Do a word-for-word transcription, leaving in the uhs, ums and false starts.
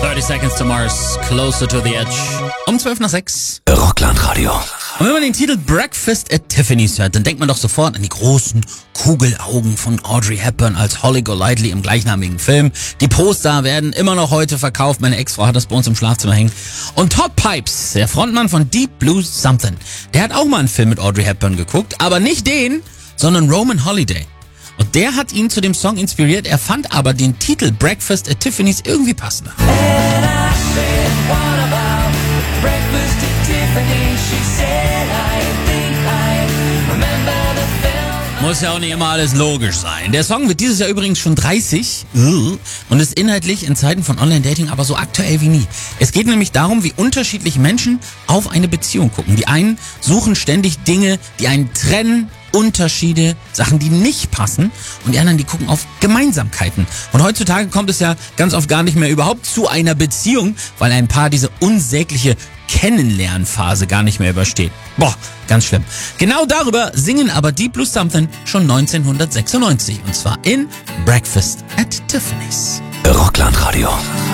thirty Seconds to Mars, Closer to the Edge. Um zwölf nach sechs. Rockland-Radio. Und wenn man den Titel Breakfast at Tiffany's hört, dann denkt man doch sofort an die großen Kugelaugen von Audrey Hepburn als Holly Golightly im gleichnamigen Film. Die Poster werden immer noch heute verkauft. Meine Ex-Frau hat das bei uns im Schlafzimmer hängen. Und Todd Pipes, der Frontmann von Deep Blue Something, der hat auch mal einen Film mit Audrey Hepburn geguckt, aber nicht den, sondern Roman Holiday. Und der hat ihn zu dem Song inspiriert, er fand aber den Titel Breakfast at Tiffany's irgendwie passender. Muss ja auch nicht immer alles logisch sein. Der Song wird dieses Jahr übrigens schon dreißig und ist inhaltlich in Zeiten von Online-Dating aber so aktuell wie nie. Es geht nämlich darum, wie unterschiedlich Menschen auf eine Beziehung gucken. Die einen suchen ständig Dinge, die einen trennen, Unterschiede, Sachen, die nicht passen, und die anderen, die gucken auf Gemeinsamkeiten. Und heutzutage kommt es ja ganz oft gar nicht mehr überhaupt zu einer Beziehung, weil ein Paar diese unsägliche Kennenlernphase gar nicht mehr übersteht. Boah, ganz schlimm. Genau darüber singen aber Deep Blue Something schon neunzehnhundertsechsundneunzig, und zwar in Breakfast at Tiffany's. Rockland-Radio.